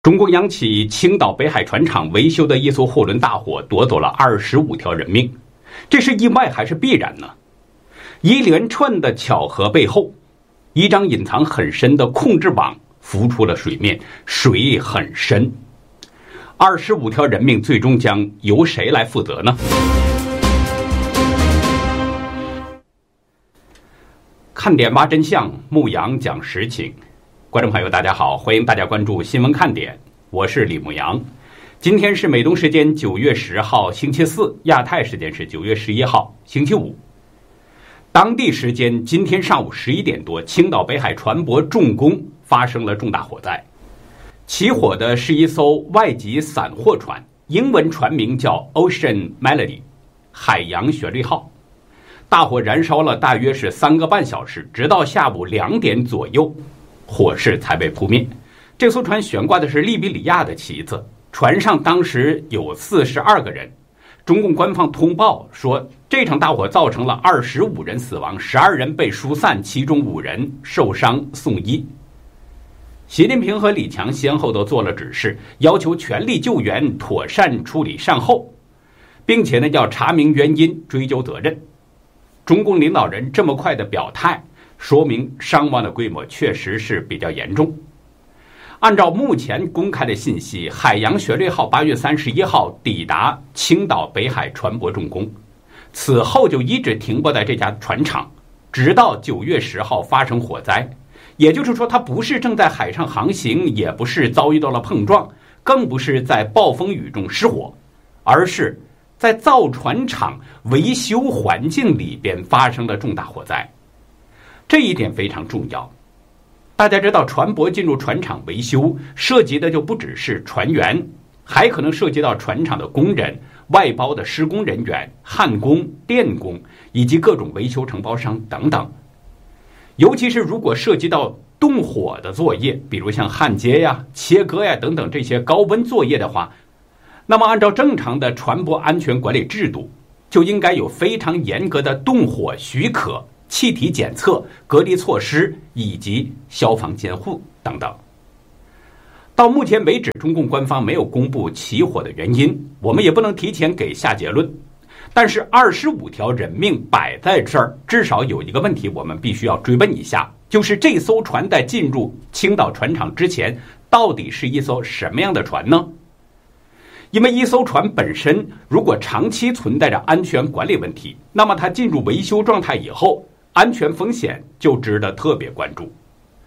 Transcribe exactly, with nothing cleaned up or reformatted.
中国央企青岛北海船厂维修的一艘货轮大火夺走了二十五条人命，这是意外还是必然呢？一连串的巧合背后，一张隐藏很深的控制网浮出了水面，水很深。二十五条人命最终将由谁来负责呢？看点挖真相，牧羊讲实情。观众朋友大家好，欢迎大家关注新闻看点，我是李牧阳。今天是美东时间九月十号星期四，亚太时间是九月十一号星期五。当地时间今天上午十一点多，青岛北海船舶重工发生了重大火灾。起火的是一艘外籍散货船，英文船名叫 Ocean Melody 海洋旋律号。大火燃烧了大约是三个半小时，直到下午两点左右，火势才被扑灭。这艘船悬挂的是利比里亚的旗子，船上当时有四十二个人。中共官方通报说，这场大火造成了二十五人死亡，十二人被疏散，其中五人受伤送医。习近平和李强先后都做了指示，要求全力救援，妥善处理善后，并且呢要查明原因，追究责任。中共领导人这么快的表态，说明伤亡的规模确实是比较严重。按照目前公开的信息，海洋旋律号八月三十一号抵达青岛北海船舶重工，此后就一直停泊在这家船厂，直到九月十号发生火灾。也就是说，它不是正在海上航行，也不是遭遇到了碰撞，更不是在暴风雨中失火，而是在造船厂维修环境里边发生了重大火灾。这一点非常重要。大家知道，船舶进入船厂维修，涉及的就不只是船员，还可能涉及到船厂的工人、外包的施工人员、焊工、电工以及各种维修承包商等等。尤其是如果涉及到动火的作业，比如像焊接呀、切割呀等等这些高温作业的话，那么按照正常的船舶安全管理制度，就应该有非常严格的动火许可、气体检测、隔离措施以及消防监护等等。到目前为止，中共官方没有公布起火的原因，我们也不能提前给下结论。但是二十五条人命摆在这儿，至少有一个问题我们必须要追问一下，就是这艘船在进入青岛船厂之前，到底是一艘什么样的船呢？因为一艘船本身如果长期存在着安全管理问题，那么它进入维修状态以后，安全风险就值得特别关注。